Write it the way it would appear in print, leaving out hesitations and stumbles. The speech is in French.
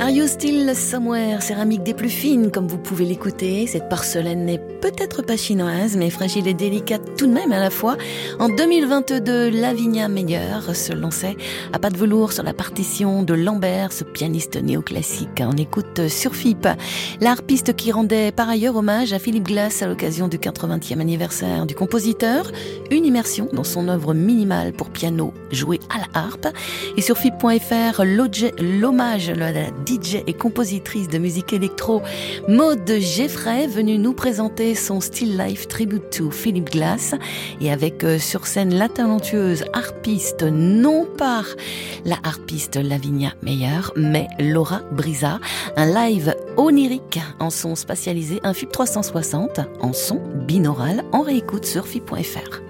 Are You Still Somewhere, céramique des plus fines comme vous pouvez l'écouter. Cette porcelaine n'est peut-être pas chinoise mais fragile et délicate tout de même à la fois. En 2022, Lavinia Meyer se lançait à pas de velours sur la partition de Lambert, ce pianiste néoclassique. On écoute sur FIP, la harpiste qui rendait par ailleurs hommage à Philip Glass à l'occasion du 80e anniversaire du compositeur. Une immersion dans son œuvre minimale pour piano jouée à la harpe. Et sur FIP.fr, l'hommage à la DJ et compositrice de musique électro Maud Geffray, venue nous présenter son Still Life Tribute to Philip Glass, et avec sur scène la talentueuse harpiste, non pas la harpiste Lavinia Meyer, mais Laura Brisa, un live onirique en son spatialisé, un FIP 360 en son binaural, en réécoute sur FIP.fr.